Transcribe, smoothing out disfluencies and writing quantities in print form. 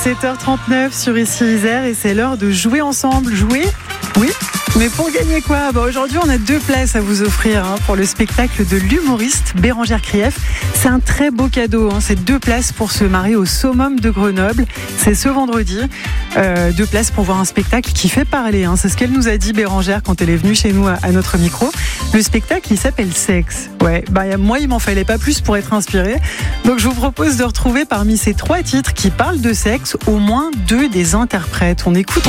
7h39 sur Ici Isère et c'est l'heure de jouer ensemble. Jouer ? Oui. Mais pour gagner quoi ? Aujourd'hui, on a 2 places à vous offrir pour le spectacle de l'humoriste Bérangère Krief. C'est un très beau cadeau. C'est 2 places pour se marier au Summum de Grenoble. C'est ce vendredi. 2 places pour voir un spectacle qui fait parler. C'est ce qu'elle nous a dit, Bérangère, quand elle est venue chez nous à notre micro. Le spectacle, il s'appelle Sexe. Ouais, moi, il m'en fallait pas plus pour être inspirée. Donc, je vous propose de retrouver parmi ces 3 titres qui parlent de sexe, au moins 2 des interprètes. On écoute.